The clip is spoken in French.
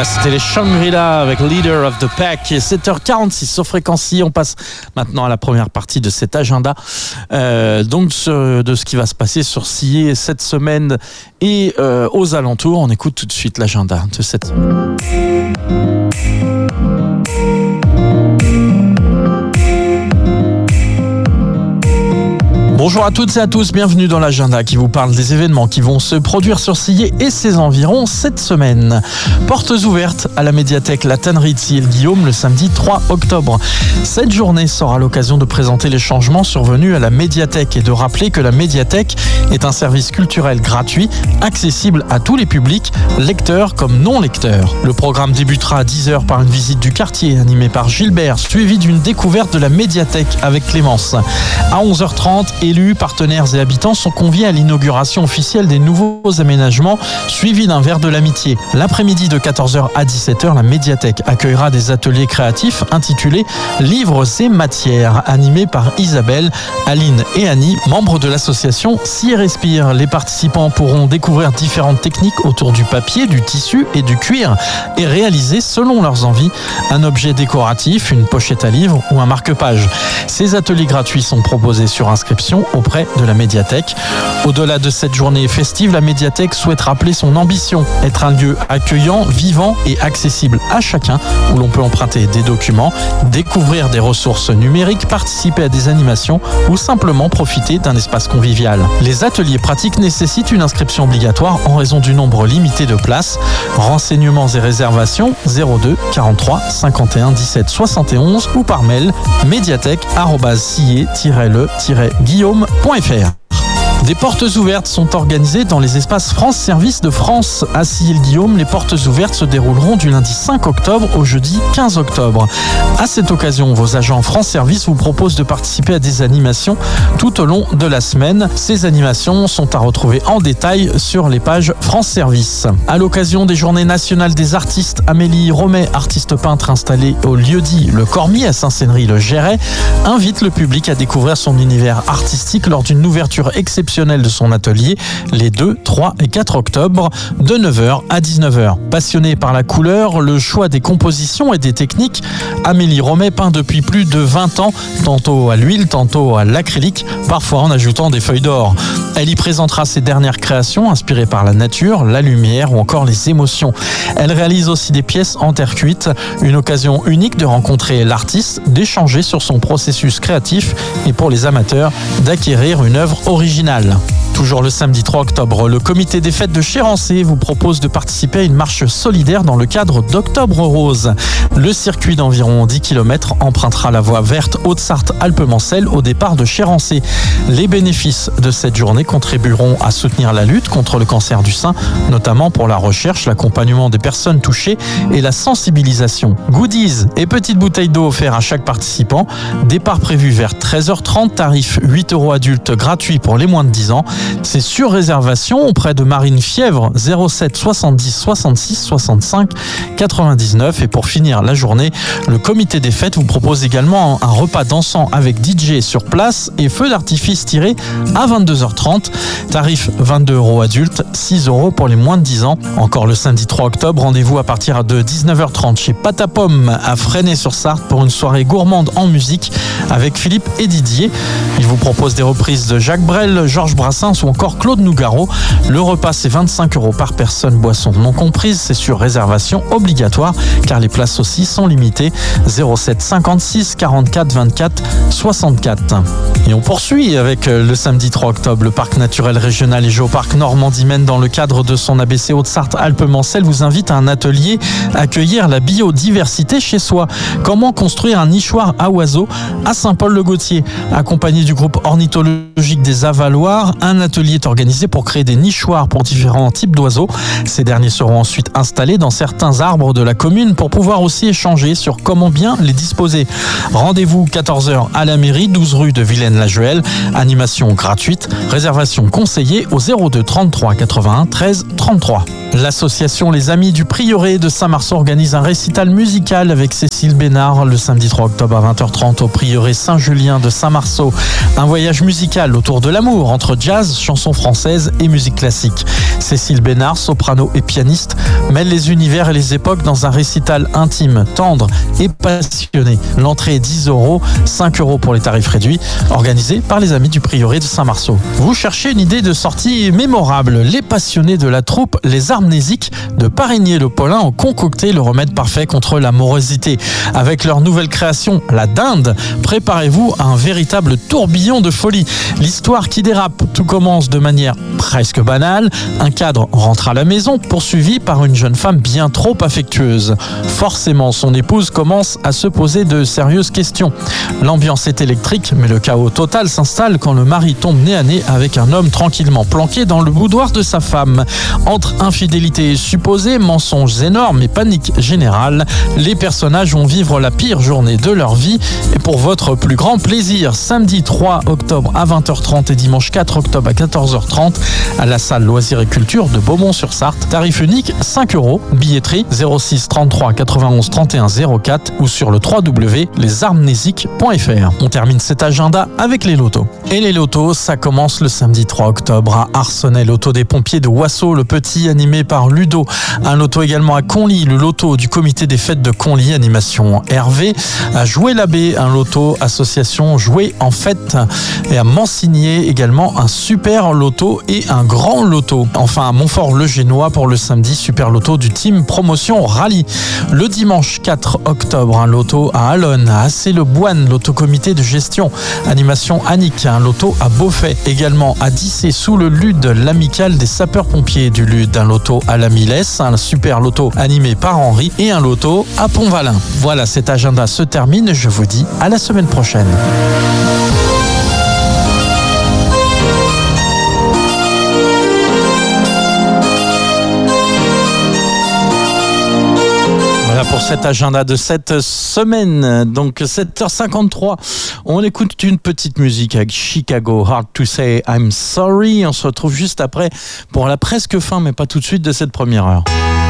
Voilà, c'était les Shangri-La avec Leader of the Pack. 7h46 sur Fréquency. On passe maintenant à la première partie de cet agenda. De ce qui va se passer sur Sillé cette semaine et aux alentours. On écoute tout de suite l'agenda de cette semaine. Bonjour à toutes et à tous, bienvenue dans l'agenda qui vous parle des événements qui vont se produire sur Sillé et ses environs cette semaine. Portes ouvertes à la médiathèque La Tannerie de Sillé-le-Guillaume le samedi 3 octobre. Cette journée sera l'occasion de présenter les changements survenus à la médiathèque et de rappeler que la médiathèque est un service culturel gratuit, accessible à tous les publics, lecteurs comme non lecteurs. Le programme débutera à 10h par une visite du quartier animée par Gilbert, suivie d'une découverte de la médiathèque avec Clémence. À 11h30, élus, partenaires et habitants sont conviés à l'inauguration officielle des nouveaux aménagements, suivi d'un verre de l'amitié. L'après-midi de 14h à 17h, la médiathèque accueillera des ateliers créatifs intitulés Livres et matières, animés par Isabelle, Aline et Annie, membres de l'association Sillé Respire. Les participants pourront découvrir différentes techniques autour du papier, du tissu et du cuir et réaliser, selon leurs envies, un objet décoratif, une pochette à livres ou un marque-page. Ces ateliers gratuits sont proposés sur inscription auprès de la médiathèque. Au-delà de cette journée festive, la médiathèque souhaite rappeler son ambition, être un lieu accueillant, vivant et accessible à chacun, où l'on peut emprunter des documents, découvrir des ressources numériques, participer à des animations ou simplement profiter d'un espace convivial. Les ateliers pratiques nécessitent une inscription obligatoire en raison du nombre limité de places. Renseignements et réservations 02 43 51 17 71 ou par mail médiathèque@sillé-le-guillaume.fr. Des portes ouvertes sont organisées dans les espaces France Service de France. À Sillé-le-Guillaume, les portes ouvertes se dérouleront du lundi 5 octobre au jeudi 15 octobre. À cette occasion, vos agents France Service vous proposent de participer à des animations tout au long de la semaine. Ces animations sont à retrouver en détail sur les pages France Service. À l'occasion des Journées nationales des artistes, Amélie Romet, artiste peintre installée au lieu-dit Le Cormier à Saint-Cénry-le-Géret, invite le public à découvrir son univers artistique lors d'une ouverture exceptionnelle de son atelier les 2, 3 et 4 octobre de 9h à 19h. Passionnée par la couleur, le choix des compositions et des techniques, Amélie Romet peint depuis plus de 20 ans, tantôt à l'huile, tantôt à l'acrylique, parfois en ajoutant des feuilles d'or. Elle y présentera ses dernières créations inspirées par la nature, la lumière ou encore les émotions. Elle réalise aussi des pièces en terre cuite, une occasion unique de rencontrer l'artiste, d'échanger sur son processus créatif et pour les amateurs d'acquérir une œuvre originale. Toujours le samedi 3 octobre, le comité des fêtes de Chérancé vous propose de participer à une marche solidaire dans le cadre d'Octobre Rose. Le circuit d'environ 10 km empruntera la voie verte Haute-Sarthe-Alpes-Mancel au départ de Chérancé. Les bénéfices de cette journée contribueront à soutenir la lutte contre le cancer du sein, notamment pour la recherche, l'accompagnement des personnes touchées et la sensibilisation. Goodies et petites bouteilles d'eau offertes à chaque participant. Départ prévu vers 13h30, tarif 8 € adulte gratuit pour les moins de 10 ans. C'est sur réservation auprès de Marine Fièvre 07 70 66 65 99. Et pour finir la journée, le comité des fêtes vous propose également un repas dansant avec DJ sur place et feu d'artifice tiré à 22h30. Tarif 22 € adulte, 6 € pour les moins de 10 ans. Encore le samedi 3 octobre, rendez-vous à partir de 19h30 chez Patapom à Fresnay-sur-Sarthe pour une soirée gourmande en musique avec Philippe et Didier. Il vous propose des reprises de Jacques Brel, Georges Brassens ou encore Claude Nougaro. Le repas, c'est 25 € par personne, boisson non comprise. C'est sur réservation obligatoire car les places aussi sont limitées. 07 56 44 24 64. Et on poursuit avec le samedi 3 octobre. Le parc naturel régional et géoparc Normandie Maine, dans le cadre de son ABC Haute-Sarthe-Alpes-Mancel, vous invite à un atelier Accueillir la biodiversité chez soi. Comment construire un nichoir à oiseaux à Saint-Paul-le-Gautier. Accompagné du groupe ornithologique des Avaloirs, un atelier est organisé pour créer des nichoirs pour différents types d'oiseaux. Ces derniers seront ensuite installés dans certains arbres de la commune pour pouvoir aussi échanger sur comment bien les disposer. Rendez-vous 14h à la mairie, 12 rue de Vilaine-la-Juelle. Animation gratuite. Réservation conseillée au 02 33 81 13 33. L'association Les Amis du Prieuré de Saint-Marceau organise un récital musical avec Cécile Bénard le samedi 3 octobre à 20h30 au Prieuré Saint-Julien de Saint-Marceau. Un voyage musical autour de l'amour entre jazz, chansons françaises et musique classique. Cécile Bénard, soprano et pianiste, mêle les univers et les époques dans un récital intime, tendre et passionné. L'entrée est 10 €, 5 € pour les tarifs réduits, organisé par les Amis du Prieuré de Saint-Marceau. Vous cherchez une idée de sortie mémorable? Les passionnés de la troupe Les Armnésiques de Parigny-le-Paulin ont concocté le remède parfait contre la morosité. Avec leur nouvelle création, La Dinde, préparez-vous à un véritable tourbillon de folie. L'histoire qui dérape, tout commence de manière presque banale. Un cadre rentre à la maison, poursuivi par une jeune femme bien trop affectueuse. Forcément, son épouse commence à se poser de sérieuses questions. L'ambiance est électrique, mais le chaos total s'installe quand le mari tombe nez à nez avec un homme tranquillement planqué dans le boudoir de sa femme. Entre infidélité supposée, mensonges énormes et panique générale, les personnages vont vivre la pire journée de leur vie. Et pour votre plus grand plaisir, samedi 3 octobre à 20h30 et dimanche 4 octobre à 14h30 à la salle Loisirs et Culture de Beaumont-sur-Sarthe. Tarif unique 5 €. Billetterie 06 33 91 31 04 ou sur le www.lesarmnésiques.fr. On termine cet agenda avec les lotos. Et les lotos, ça commence le samedi 3 octobre à Arcenay, loto des pompiers de Wasso, le petit animé par Ludo. Un loto également à Conly, le loto du comité des fêtes de Conly, animation Hervé. À Jouer-l'Abbé, un loto association Jouer en fête. Et à Mansigné également un super loto et un grand loto. Enfin à Montfort-le-Génois pour le samedi, super loto du team promotion rallye. Le dimanche 4 octobre, un loto à Allonne, à Assé-le-Boine, loto comité de gestion. Animation Annick, un loto à Beaufay. Également à Dissé sous le Lude, l'amicale des sapeurs-pompiers du Lude. Un loto à la Milesse, un super loto animé par Henri et un loto à Pont-Valin. Voilà, cet agenda se termine. Je vous dis à la semaine prochaine. Pour cet agenda de cette semaine, donc 7h53, on écoute une petite musique avec Chicago, Hard to Say I'm Sorry. On se retrouve juste après pour la presque fin, mais pas tout de suite, de cette première heure.